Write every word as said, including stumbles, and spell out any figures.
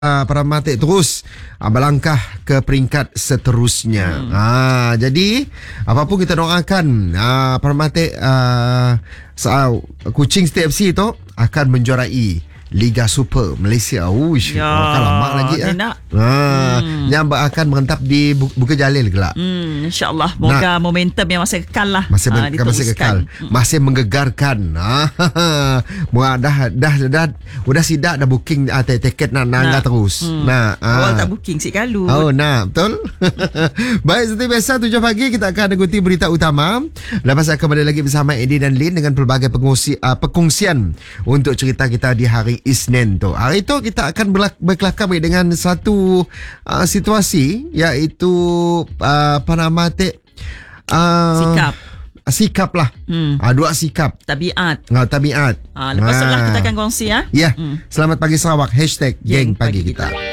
Uh, para Matic terus uh, melangkah ke peringkat seterusnya. Hmm. Uh, jadi apapun kita doakan uh, para Matic uh, uh, Kuching State F C tu akan menjuarai Liga Super Malaysia. Uish, ya, akan lama lagi ya. Ha, hmm. Yang akan merentap di Bukit Jalil gelak. Hmm, InsyaAllah. Moga nah, momentum yang masih kekal lah. Masih, uh, masih kekal. Hmm. Masih menggegarkan. Ha, dah, dah, dah, udah sidak dah booking uh, tiket nak nangga nah. terus. Hmm. Nah, awal uh. tak booking si kalu. Oh, nah, betul. Baik, seperti biasa tujuh pagi kita akan ikuti berita utama. Lepas akan kembali lagi bersama Eddie dan Lin dengan pelbagai pengungsi, uh, pengkongsian untuk cerita kita di hari Isnin tu. Hari itu kita akan berkelakar dengan satu uh, situasi, iaitu uh, apa nama tu? Uh, sikap. Sikap lah. Hmm. Uh, dua sikap. Tabiat. Uh, tabiat. Uh, lepas tu lah kita akan kongsi ya. Ya. Yeah. Hmm. Selamat pagi Sarawak. Hashtag Geng Pagi Kita.